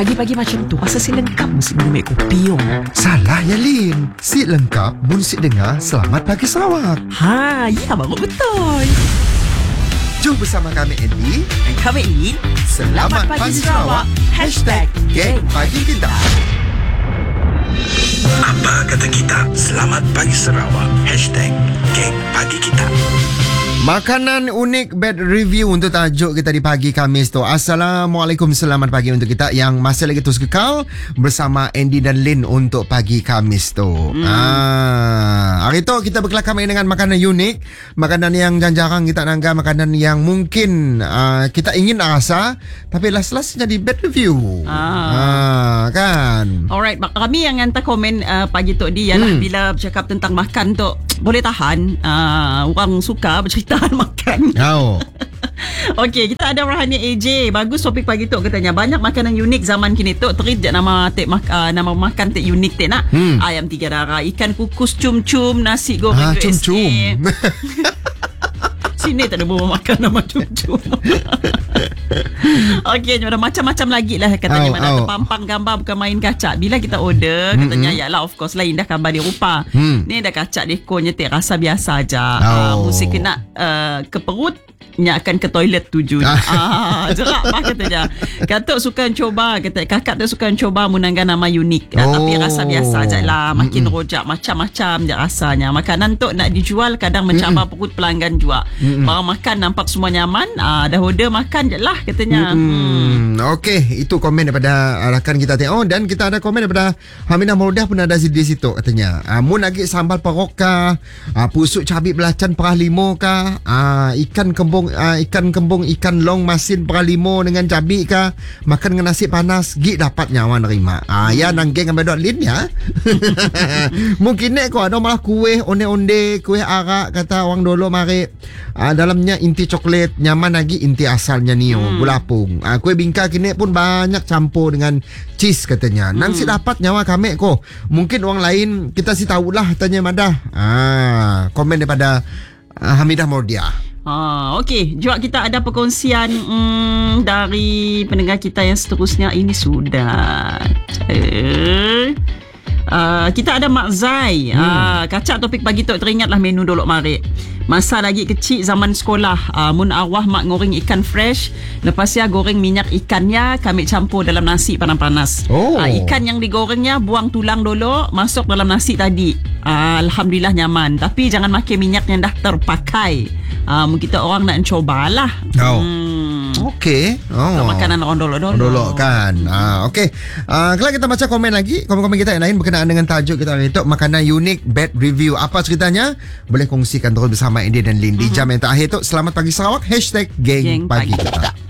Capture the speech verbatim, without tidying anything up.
Pagi-pagi macam tu pasal si lengkap mesti minum air kopi. Salah ya Lin. Si lengkap mun si dengar Selamat Pagi Sarawak. Ha, ya baru betul. Jom bersama kami Andy Dan kami Lin. Selamat, Selamat Pagi, Pagi Sarawak. Hashtag Geng Pagi Kita. Apa kata kita? Selamat Pagi Sarawak. Hashtag Geng Pagi Kita. Makanan unik bad review untuk tajuk kita di pagi Khamis tu. Assalamualaikum, selamat pagi untuk kita yang masih lagi terus kekal bersama Andy dan Lin untuk pagi Khamis tu. Hmm. Ah, hari tu kita berkelakar dengan makanan unik, makanan yang jarang-jarang kita nanggap, makanan yang mungkin uh, kita ingin rasa tapi last-last jadi bad review. Ah, ah kan. Alright, kami yang hantar komen uh, pagi tu dia hmm. lah bila bercakap tentang makan tu boleh tahan. Uh, orang suka bercerita makan. Oh. Okey, kita ada Rahani A J. Bagus topik pagi tu katanya. Banyak makanan unik zaman kini tu. Terit je nama tek mak, uh, nama makan tek unik tek nak. Hmm. Ayam tiga darah, ikan kukus cum-cum, nasi goreng ah, cum-cum. Sini tak ada bawa makan nama cum-cum. Okey, ada macam-macam lagi lah katanya. Oh, mana oh. terpampang gambar bukan main kacak. Bila kita order katanya mm-hmm. yalah of course lain dah gambar dia rupa. Mm. Ni dah kacak dekornya tek rasa biasa aja. Oh. Uh, mesti kena uh, ke perut nya akan ke toilet tuju. Ah, jerak bah katanya. Katuk suka coba kata kakak tu suka coba menanggan nama unik. Oh. Tapi rasa biasa aja lah. Makin mm-mm. rojak macam-macam je rasanya. Makanan tu nak dijual kadang mencabar mm-mm. perut pelanggan juga. Mm-mm. Barang makan nampak semua nyaman. Ah, dah order makan je lah katanya. Hmm. Okey, itu komen daripada rakan kita tengok. Oh, dan kita ada komen daripada Hamidah Maudah pun ada di situ katanya. Ah, mun lagi sambal perok kah? Ah, pusuk cabai belacan perah limo kah? Ah, ikan kembung Uh, ikan kembung, ikan long masin perah limo dengan cabai kah, makan dengan nasi panas gig dapat nyawa nerima. Ah, ya nang geng ambil dot Lin ya. Mungkin nek kau ada malah kuih onde-onde, kuih arak kata orang dulu mari. Ah, dalamnya inti coklat, nyaman lagi inti asalnya nio, hmm. gulapung. Ah, kuih bingka kini pun banyak campur dengan cheese katanya. Nang hmm. si dapat nyawa kami ko. Mungkin orang lain kita si tahulah tanya madah. Ah, komen daripada uh, Hamidah Mordia. Ah, okey, juga kita ada perkongsian mm, dari pendengar kita yang seterusnya. Ini sudah uh, uh, kita ada Mak Zai. hmm. uh, Kacak topik pagi tu teringatlah menu dolok marik. Masa lagi kecil zaman sekolah, uh, mun arwah mak goreng ikan fresh, lepas ya goreng minyak ikannya kami campur dalam nasi panas-panas. oh. uh, Ikan yang digorengnya buang tulang dulu, masuk dalam nasi tadi. uh, Alhamdulillah nyaman. Tapi jangan makan minyak yang dah terpakai. uh, Kita orang nak cobalah. oh. hmm. Okey. Oh. Makanan orang dolok-dolok. Dolok kan. Ah, okey. Ah, kalau kita baca komen lagi, komen-komen kita yang lain berkenaan dengan tajuk kita hari itu, makanan unik bad review. Apa ceritanya? Boleh kongsikan terus bersama Andy dan Lin di jam yang terakhir tu. Selamat Pagi Sarawak. Hashtag Geng, Geng Pagi, Pagi Kita.